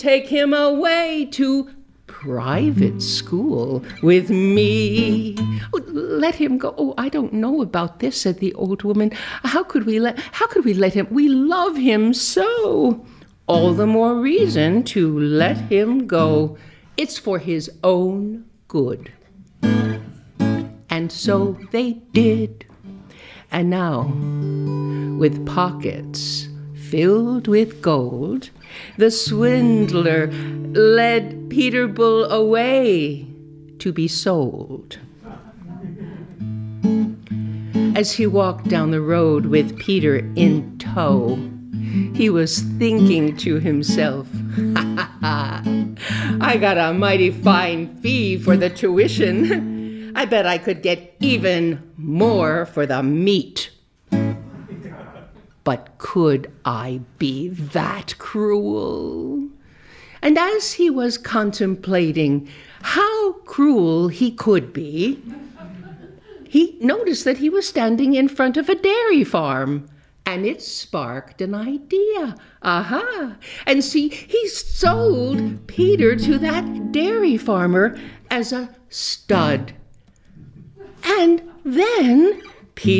take him away to private school with me. Oh, let him go. Oh, I don't know about this, said the old woman. How could we let him? We love him so. All the more reason to let him go. It's for his own good. And so they did. And now, with pockets filled with gold, the swindler led Peter Bull away to be sold. As he walked down the road with Peter in tow, he was thinking to himself, I got a mighty fine fee for the tuition. I bet I could get even more for the meat. But could I be that cruel? And as he was contemplating how cruel he could be, he noticed that he was standing in front of a dairy farm, and it sparked an idea. Aha! And see, he sold Peter to that dairy farmer as a stud. And then